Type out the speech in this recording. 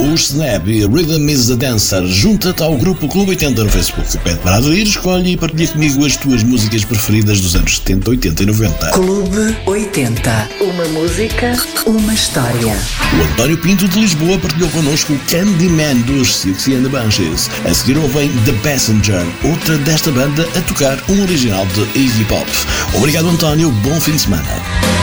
Os Snap e Rhythm is the Dancer. Junta-te ao grupo Clube 80 no Facebook. Pede para aderir, escolhe e partilha comigo as tuas músicas preferidas dos anos 70, 80 e 90. Clube 80. Uma música, uma história. O António Pinto de Lisboa partilhou connosco o Candyman dos Siouxsie and the Banshees. A seguir ouvem The Passenger, outra desta banda a tocar um original de Iggy Pop. Obrigado, António. Bom fim de semana.